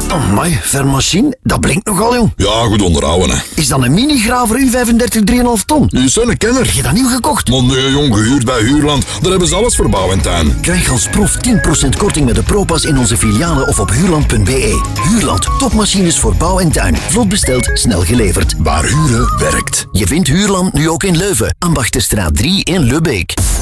Amai, vermachine, dat blinkt nogal, jong. Ja, goed onderhouden, hè. Is dat een mini-graver U35 3,5 ton? Die is een kenner. Heb je dat nieuw gekocht? Maar nee, jong, gehuurd bij Huurland. Daar hebben ze alles voor bouw en tuin. Krijg als prof 10% korting met de ProPass in onze filialen of op huurland.be. Huurland, topmachines voor bouw en tuin. Vlot besteld, snel geleverd. Waar huren werkt. Je vindt Huurland nu ook in Leuven, Ambachtenstraat 3 in Lubbeek.